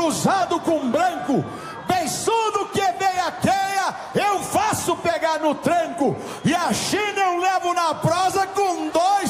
cruzado com branco, beiçudo que veiaqueia, eu faço pegar no tranco, e a China